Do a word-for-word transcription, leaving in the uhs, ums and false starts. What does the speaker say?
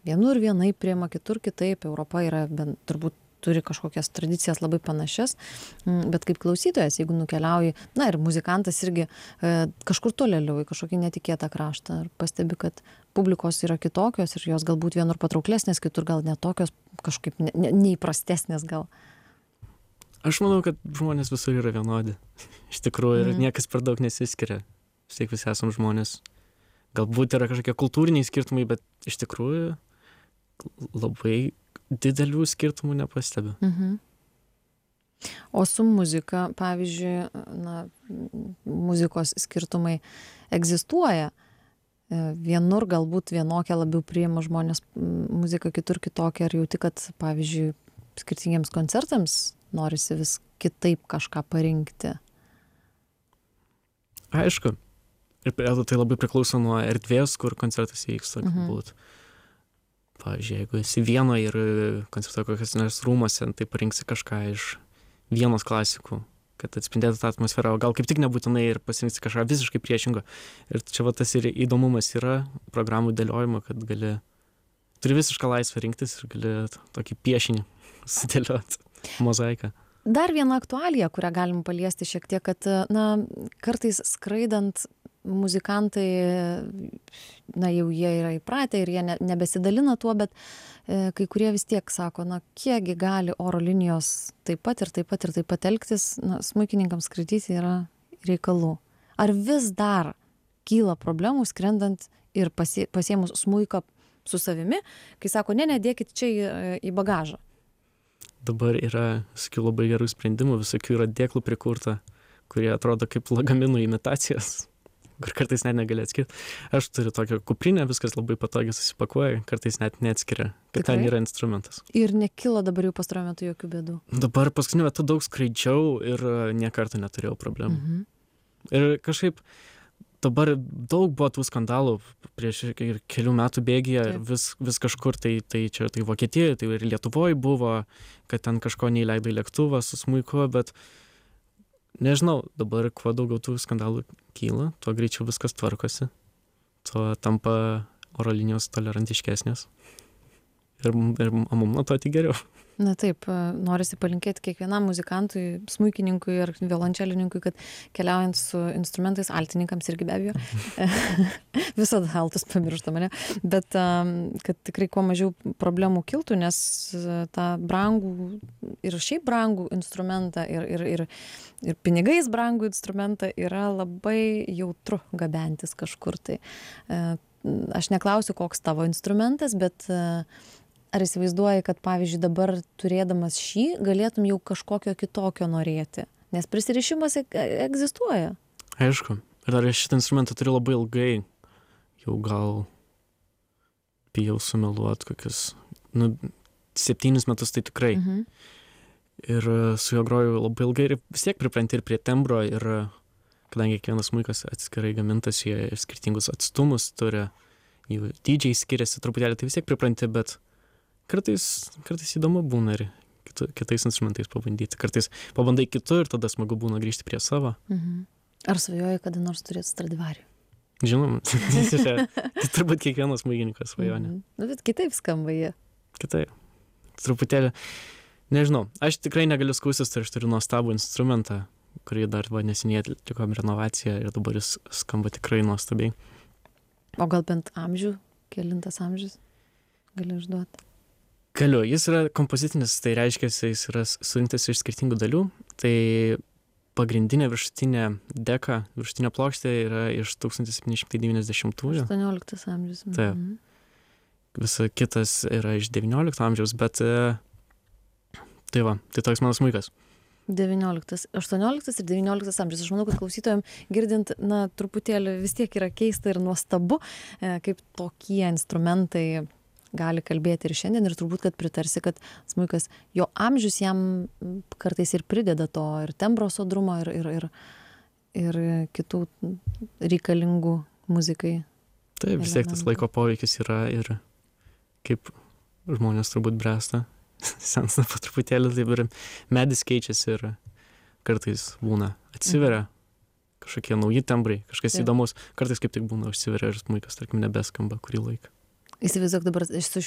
vienur vienaip priima, kitur kitaip. Europa yra, bent, turbūt turi kažkokias tradicijas labai panašias, bet kaip klausytojas, jeigu nukeliauji, na ir muzikantas irgi e, kažkur tolėliau į kažkokį netikėtą kraštą, ir pastebi, kad publikos yra kitokios ir jos galbūt vienur patrauklesnės, kitur gal netokios, kažkaip ne, ne, neįprastesnės gal. Aš manau, kad žmonės visur yra vienodi. Iš tikrųjų, ir mm. niekas per daug nesiskiria. Vis tiek visi esam žmonės. Galbūt yra kažkokie kultūriniai skirtumai, bet iš tikrųjų labai didelių skirtumų nepastebiu. Mhm. O su muzika, pavyzdžiui, na, muzikos skirtumai egzistuoja. Vienur galbūt vienokia labiau priima žmonės muziką, kitur kitokia. Ar jauti, kad, pavyzdžiui, skirtingiems koncertams norisi vis kitaip kažką parinkti? Aišku. Ir tai labai priklauso nuo erdvės, kur koncertas vyksta, galbūt. Mhm. Pavyzdžiui, jeigu esi Vienoje ir koncertuoji kokias nors rūmuose, tai parinksi kažką iš Vienos klasikų, kad atspindėtų tą atmosferą, o gal kaip tik nebūtinai ir pasirinksi kažką visiškai priešingo. Ir čia va tas ir įdomumas yra programų dėliojimo, kad gali, turi visišką laisvę rinktis ir gali tokį piešinį sudėlioti, mozaiką. Dar viena aktualija, kurią galim paliesti šiek tiek, kad, na, kartais skraidant muzikantai, na, jau jie yra įpratę ir jie ne, nebesidalina tuo, bet e, kai kurie vis tiek sako, na, kiekgi gali oro linijos taip pat ir taip pat ir taip pat elgtis, na, smuikininkams skraidyti yra reikalų. Ar vis dar kyla problemų skrendant ir pasie, pasiėmus smuiką su savimi, kai sako, ne, ne, dėkit čia į, į bagažą? Dabar yra, sakiau, labai gerų sprendimų, visokių yra dėklų prikurta, kurie atrodo kaip lagaminų imitacijos, kur kartais net negali atskirti. Aš turiu tokią kuprinę, viskas labai patogiai susipakuoja, kartais net neatskiria, kad Tikrai? Ten yra instrumentas. Ir nekilo dabar jau pastaruoju metu jokių bėdų? Dabar paskutiniu metu daug skraidžiau ir nė kartą neturėjau problemų. Mhm. Ir kažkaip dabar daug buvo tų skandalų prieš ir kelių metų bėgyje ir vis, vis kažkur, tai, tai čia tai Vokietijoje, tai ir Lietuvoje buvo, kad ten kažko neįleido į lėktuvą su smuiku, bet nežinau, dabar kuo daugiau tų skandalų kyla, tuo greičiau viskas tvarkosi, tuo tampa oro linijos tolerantiškesnės ir, ir mum nuo to tik geriau. Na taip, norisi palinkėti kiekvienam muzikantui, smuikininkui ir violončelininkui, kad keliaujant su instrumentais, altininkams irgi be abejo, visada altus pamiršta mane, bet kad tikrai kuo mažiau problemų kiltų, nes tą brangų ir šiaip brangų instrumentą ir, ir, ir, ir pinigais brangų instrumentą yra labai jautru gabentis kažkur. Tai aš neklausiu, koks tavo instrumentas, bet ar įsivaizduoji, kad, pavyzdžiui, dabar turėdamas šį, galėtum jau kažkokio kitokio norėti? Nes prisirišimas egzistuoja. Aišku. Ir dar šitą instrumentą turiu labai ilgai. Jau gal bijau sumeluoti kokius, nu, septynis metus tai tikrai. Mhm. Ir su juo groju labai ilgai ir vis tiek pripranti ir prie tembro ir kadangi kiekvienas smuikas atskirai gamintas, jie skirtingus atstumus turi, jų dydžiai skiriasi truputėlį, tai vis tiek pripranti, bet Kartais, kartais įdomu būna ir kitu, kitais instrumentais pabandyti. Kartais pabandai kitu ir tada smagu būna grįžti prie savo. Mhm. Ar svajoji kada nors turėti Stradivarių? Žinoma, tai turbūt kiekvienas smuikininkas svajonė. Mhm. Nu, bet kitaip skamba jie. Kitaip. Truputėlį, nežinau, aš tikrai negaliu skųstis, tai aš turiu nuostabų instrumentą, kurį dar va neseniai atlikom renovaciją ir dabar jis skamba tikrai nuostabiai. O gal bent amžių, kelintas amžius gali užduoti? Galiu, jis yra kompozitinis, tai reiškia, jis yra surinktas iš skirtingų dalių. Tai pagrindinė viršutinė deka, viršutinė plokštė yra iš tūkstantis septyni šimtai devyniasdešimtųjų. aštuonioliktas amžius. Taip. Mhm. Visa kitas yra iš devyniolikto amžiaus, bet tai va, tai toks mano smuikas. devynioliktas, aštuonioliktas ir devynioliktas amžius. Aš manau, kad klausytojams girdint, na, truputėlį vis tiek yra keista ir nuostabu, kaip tokie instrumentai gali kalbėti ir šiandien, ir turbūt, kad pritarsi, kad smuikas, jo amžius jam kartais ir prideda to ir tembro sodrumo, ir, ir, ir, ir kitų reikalingų muzikai. Taip, vis tiek tas laiko poveikis yra ir kaip žmonės turbūt bręsta, sensta po truputėlį, taip ir medis keičiasi ir kartais būna atsiveria kažkokie nauji tembrai, kažkas taip įdomus, kartais kaip tik būna užsiveria ir smuikas, tarkim, nebeskamba kurį laiką. Įsivaizduok dabar su